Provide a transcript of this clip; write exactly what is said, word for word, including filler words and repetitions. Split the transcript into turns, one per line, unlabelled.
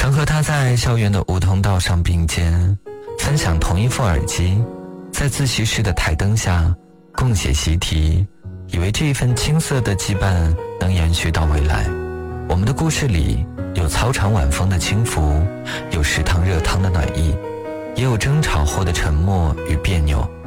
曾和他在校园的梧桐道上并肩，分享同一副耳机，在自习室的台灯下共写习题，以为这一份青涩的羁绊能延续到未来。我们的故事里有操场晚风的轻浮，有食堂热汤的暖意，也有争吵后的沉默与别扭。